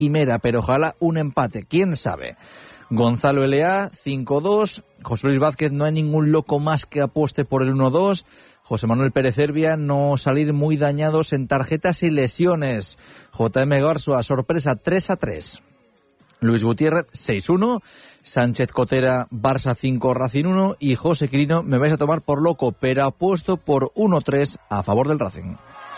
quimera, pero ojalá un empate, quién sabe. Gonzalo L.A., 5-2. José Luis Vázquez, no hay ningún loco más que apueste por el 1-2. José Manuel Pérez Herbia, no salir muy dañados en tarjetas y lesiones. J.M. Garzua, sorpresa, 3-3. Luis Gutiérrez, 6-1. Sánchez Cotera, Barça 5, Racing 1. Y José Quirino, me vais a tomar por loco, pero apuesto por 1-3 a favor del Racing.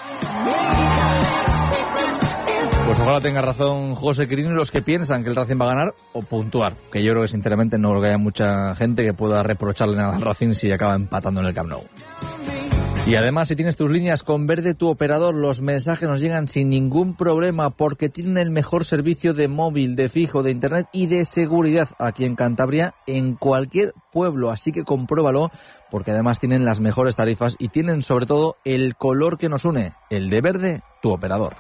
Pues ojalá tenga razón José Quirino y los que piensan que el Racing va a ganar o puntuar, que yo creo que sinceramente no creo que haya mucha gente que pueda reprocharle nada al Racing si acaba empatando en el Camp Nou. Y además, si tienes tus líneas con Verde, tu operador, los mensajes nos llegan sin ningún problema porque tienen el mejor servicio de móvil, de fijo, de internet y de seguridad aquí en Cantabria, en cualquier pueblo. Así que compruébalo porque además tienen las mejores tarifas y tienen sobre todo el color que nos une, el de Verde, tu operador.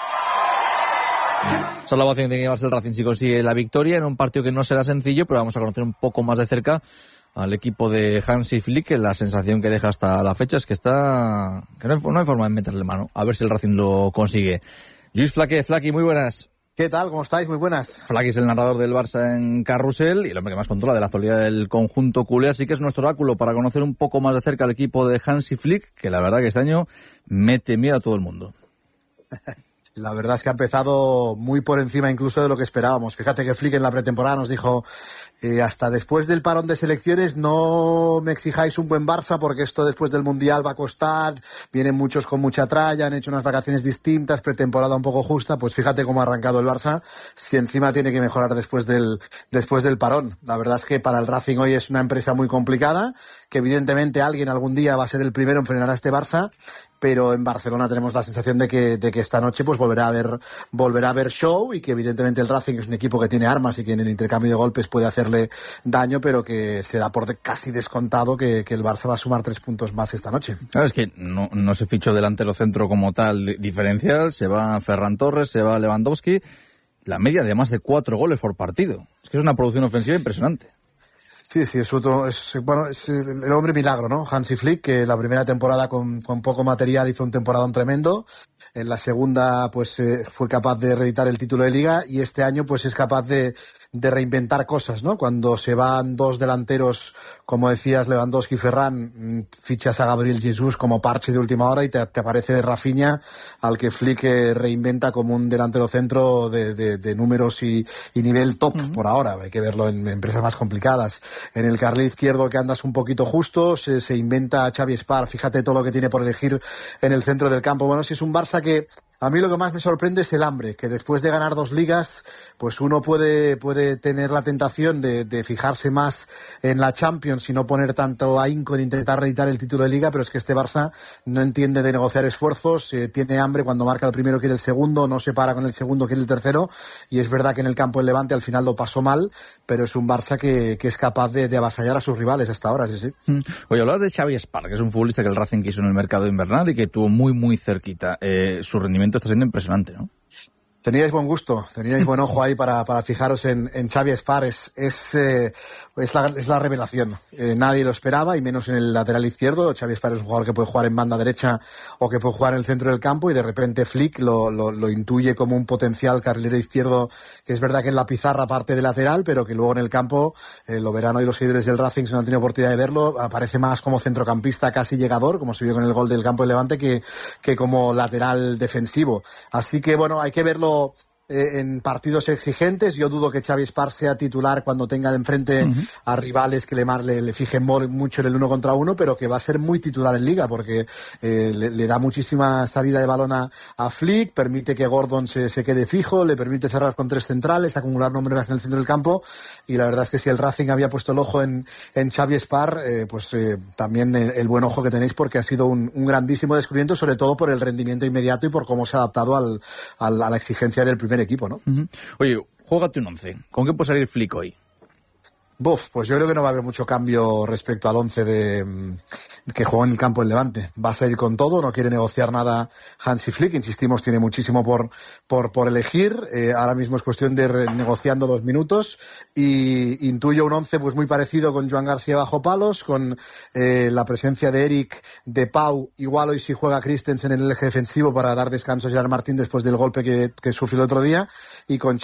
Salvación tiene que llevarse el Racing si consigue la victoria en un partido que no será sencillo, pero vamos a conocer un poco más de cerca al equipo de Hansi Flick, que la sensación que deja hasta la fecha es que no hay forma de meterle mano. A ver si el Racing lo consigue. Lluís Flaque, Flaqui, muy buenas. ¿Qué tal? ¿Cómo estáis? Muy buenas. Flaqui es el narrador del Barça en Carrusel y el hombre que más controla de la actualidad del conjunto culé, así que es nuestro oráculo para conocer un poco más de cerca al equipo de Hansi Flick, que la verdad que este año mete miedo a todo el mundo. La verdad es que ha empezado muy por encima incluso de lo que esperábamos. Fíjate que Flick en la pretemporada nos dijo hasta después del parón de selecciones no me exijáis un buen Barça porque esto después del Mundial va a costar, vienen muchos con mucha tralla, han hecho unas vacaciones distintas, pretemporada un poco justa, pues fíjate cómo ha arrancado el Barça, si encima tiene que mejorar después del parón. La verdad es que para el Racing hoy es una empresa muy complicada, que evidentemente alguien algún día va a ser el primero en frenar a este Barça, pero en Barcelona tenemos la sensación de que esta noche pues volverá a haber show y que evidentemente el Racing es un equipo que tiene armas y que en el intercambio de golpes puede hacerle daño, pero que se da por casi descontado que el Barça va a sumar 3 puntos más esta noche. Claro, es que no se fichó delantero centro como tal diferencial, se va Ferran Torres, se va Lewandowski, la media de más de 4 goles por partido. Es que es una producción ofensiva impresionante. Sí, es el hombre milagro, ¿no? Hansi Flick, que la primera temporada con poco material hizo un temporadón tremendo. En la segunda, pues fue capaz de reeditar el título de Liga y este año, pues es capaz de reinventar cosas, ¿no? Cuando se van 2 delanteros, como decías, Lewandowski y Ferran, fichas a Gabriel Jesús como parche de última hora y te aparece Rafinha, al que Flick reinventa como un delantero centro de números y nivel top por ahora. Hay que verlo en empresas más complicadas. En el carril izquierdo que andas un poquito justo, se inventa Xavi Espar, fíjate todo lo que tiene por elegir en el centro del campo. Bueno, si es un Barça que a mí lo que más me sorprende es el hambre, que después de ganar 2 ligas, pues uno puede tener la tentación de fijarse más en la Champions y no poner tanto ahínco en intentar reeditar el título de Liga, pero es que este Barça no entiende de negociar esfuerzos, tiene hambre, cuando marca el primero quiere el segundo, no se para con el segundo quiere el tercero, y es verdad que en el campo del Levante al final lo pasó mal, pero es un Barça que es capaz de avasallar a sus rivales hasta ahora, sí. Oye, hablabas de Xavi Espar, que es un futbolista que el Racing quiso en el mercado invernal y que tuvo muy, muy cerquita. Su rendimiento está siendo impresionante, ¿no? Teníais buen gusto, teníais buen ojo ahí para fijaros en Xavi Espar, es la revelación. Nadie lo esperaba, y menos en el lateral izquierdo. Xavi Espar es un jugador que puede jugar en banda derecha o que puede jugar en el centro del campo, y de repente Flick lo intuye como un potencial carrilero izquierdo, que es verdad que en la pizarra parte de lateral, pero que luego en el campo, lo verán hoy los seguidores del Racing, si no han tenido oportunidad de verlo, aparece más como centrocampista casi llegador, como se vio con el gol del campo del Levante, que como lateral defensivo. Así que bueno, hay que verlo en partidos exigentes. Yo dudo que Xavi Espar sea titular cuando tenga de enfrente a rivales que le fijen mucho en el 1 contra 1, pero que va a ser muy titular en Liga porque le da muchísima salida de balón a Flick, permite que Gordon se quede fijo, le permite cerrar con 3 centrales, acumular nombres en el centro del campo, y la verdad es que si el Racing había puesto el ojo en Xavi Espar, también el buen ojo que tenéis, porque ha sido un grandísimo descubrimiento, sobre todo por el rendimiento inmediato y por cómo se ha adaptado a la exigencia del primer equipo, ¿no? Oye, juégate un 11. ¿Con qué puede salir Flick hoy? Pues yo creo que no va a haber mucho cambio respecto al 11 que jugó en el campo del Levante. Va a salir con todo, no quiere negociar nada Hansi Flick, insistimos, tiene muchísimo por elegir. Ahora mismo es cuestión de negociando los minutos, y intuyo un 11 pues muy parecido, con Joan García bajo palos, con la presencia de Eric, de Pau, igual hoy si juega Christensen en el eje defensivo para dar descanso a Gerard Martín después del golpe que sufrió el otro día, y con